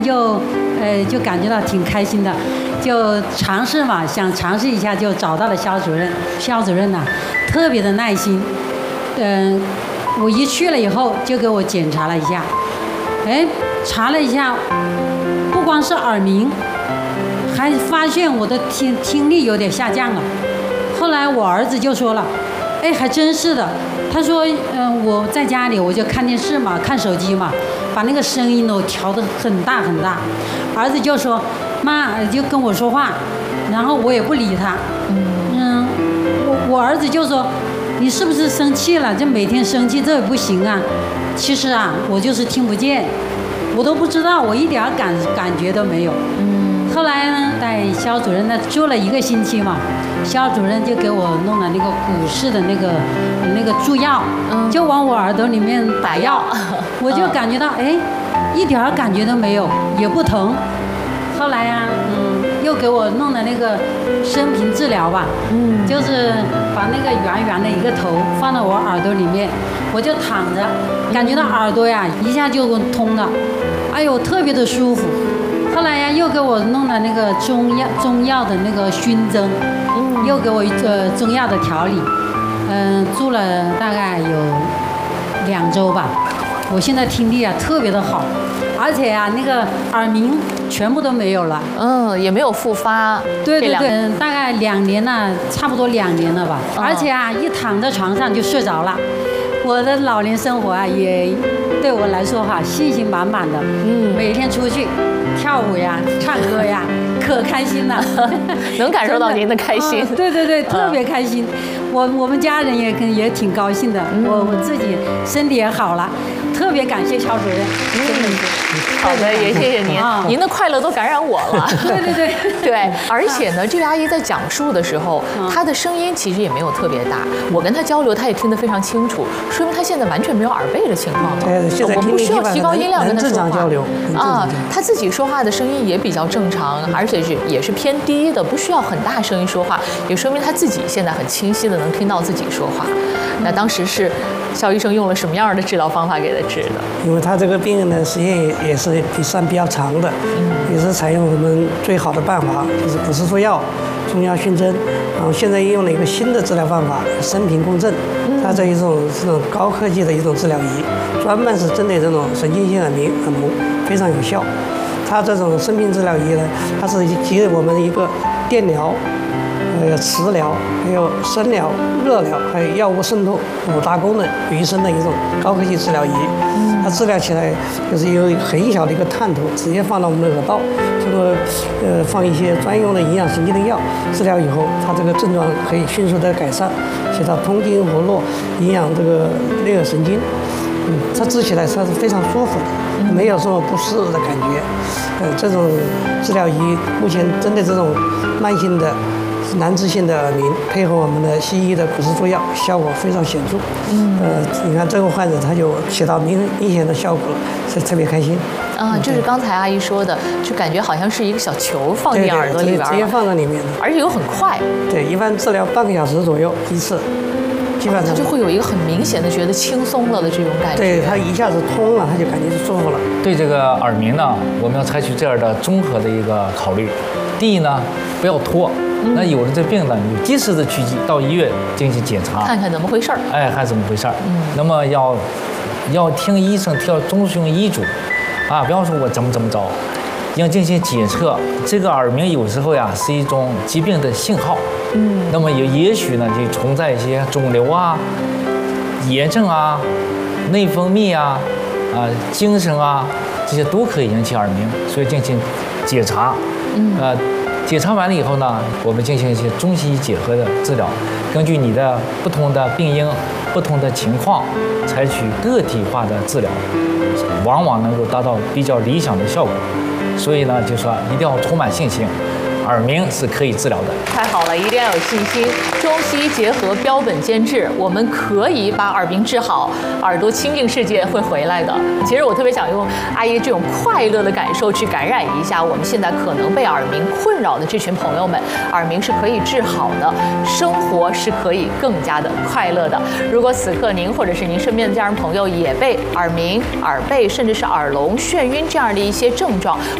就感觉到挺开心的，就尝试嘛，想尝试一下，就找到了肖主任。肖主任呢，特别的耐心。我一去了以后，就给我检查了一下，查了一下，不光是耳鸣，还发现我的听力有点下降了。后来我儿子就说了，还真是的。他说，我在家里我就看电视嘛，看手机嘛，把那个声音都调得很大很大。儿子就说，妈就跟我说话，然后我也不理他。我儿子就说，你是不是生气了？这每天生气这也不行啊。其实啊，我就是听不见，我都不知道，我一点感觉都没有。后来呢，带肖主任呢住了1个星期嘛，肖主任就给我弄了那个股市的那个注药，就往我耳朵里面打药，我就感觉到一点感觉都没有，也不疼。后来呀，又给我弄了那个声频治疗吧，就是把那个圆圆的一个头放到我耳朵里面，我就躺着，感觉到耳朵呀一下就通了，哎呦，特别的舒服。后来呀，又给我弄了那个中药的那个熏蒸，又给我中药的调理，住了大概有2周吧。我现在听力啊特别的好，而且啊那个耳鸣全部都没有了， 也没有复发。 对，大概2年了，差不多2年了吧。而且啊，一躺在床上就睡着了。我的老年生活啊，也对我来说哈，信心满满的。每天出去跳舞呀、唱歌呀，可开心了。 能感受到您的开心。 对，特别开心。我们家人也挺高兴的。我自己身体也好了，特别感谢肖主任。 好的，也谢谢您，您的快乐都感染我了。对，而且呢，这个阿姨在讲述的时候，她的声音其实也没有特别大，我跟她交流，她也听得非常清楚，说明她现在完全没有耳背的情况了。我不需要提高音量跟她说话她自己说话的声音也比较正常，而且也是偏低的，不需要很大声音说话，也说明她自己现在很清晰的能听到自己说话。那当时是肖医生用了什么样的治疗方法给她治的？ 因为她这个病人的时间也是比较长的，也是采用我们最好的办法，就是不是说药、中药熏蒸，然后现在用了一个新的治疗方法——声频共振。它这种高科技的一种治疗仪，专门是针对这种神经性耳鸣、耳聋，非常有效。它这种声频治疗仪呢，它是集我们的一个电疗、磁疗、还有声疗、热疗，还有药物渗透5大功能于一身的一种高科技治疗仪。它治疗起来就是有很小的一个探头，直接放到我们的耳道，通过放一些专用的营养神经的药，治疗以后，它这个症状可以迅速的改善，起到通经活络、营养这个内耳神经。它治起来它是非常舒服的，没有什么不适的感觉。这种治疗仪目前针对这种慢性的难治性的耳鸣，配合我们的西医的股市注药，效果非常显著。你看这个患者他就起到明显的效果了，是特别开心。 就是刚才阿姨说的，就感觉好像是一个小球放进耳朵里边， 直接放在里面的， 而且又很快。 对，一般治疗半个小时左右一次，基本上就会有一个很明显的觉得轻松了的这种感觉。 对，它一下子通了，他就感觉舒服了。 对这个耳鸣呢，我们要采取这样的综合的一个考虑。第一呢，不要拖。那有了这病呢，你及时的去到医院进行检查， 看看怎么回事儿。 看怎么回事儿。那么要听医生遵循医嘱，不要说我怎么着，要进行检测。这个耳鸣有时候呀是一种疾病的信号。那么也许呢就存在一些肿瘤啊、炎症啊、内分泌啊、精神啊，这些都可以引起耳鸣，所以进行检查。检查完了以后呢，我们进行一些中西医结合的治疗，根据你的不同的病因、不同的情况，采取个体化的治疗，往往能够达到比较理想的效果。所以呢，就说一定要充满信心， 耳鸣是可以治疗的。 太好了，一定要有信心。中西医结合，标本兼治，我们可以把耳鸣治好，耳朵清净世界会回来的。其实我特别想用阿姨这种快乐的感受去感染一下我们现在可能被耳鸣困扰的这群朋友们，耳鸣是可以治好的，生活是可以更加的快乐的。如果此刻您或者是您身边的家人朋友也被耳鸣、耳背甚至是耳聋、眩晕这样的一些症状，